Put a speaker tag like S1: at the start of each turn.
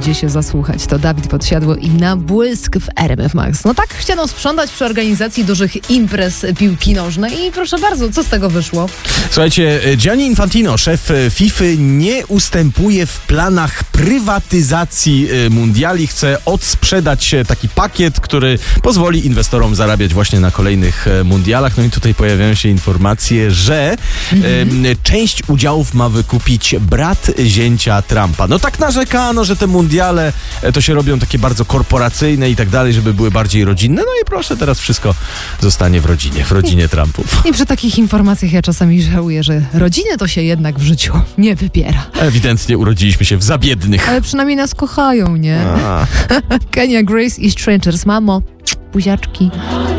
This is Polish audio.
S1: gdzie się zasłuchać. To Dawid Podsiadło i Na błysk w RMF Max. No tak chciano sprzątać przy organizacji dużych imprez piłki nożnej i proszę bardzo, co z tego wyszło?
S2: Słuchajcie, Gianni Infantino, szef FIFA, nie ustępuje w planach prywatyzacji mundiali. Chce odsprzedać taki pakiet, który pozwoli inwestorom zarabiać właśnie na kolejnych mundialach. No i tutaj pojawiają się informacje, że część udziałów ma wykupić brat zięcia Trumpa. No tak narzekano, że te mundiale to się robią takie bardzo korporacyjne i tak dalej, żeby były bardziej rodzinne. No i proszę, teraz wszystko zostanie w rodzinie Trumpów.
S1: I przy takich informacjach ja czasami żałuję, że rodzinę to się jednak w życiu nie wybiera.
S2: Ewidentnie urodziliśmy się w zabiednych.
S1: Ale przynajmniej nas kochają, nie? Kenya Grace i Strangers. Mamo, buziaczki.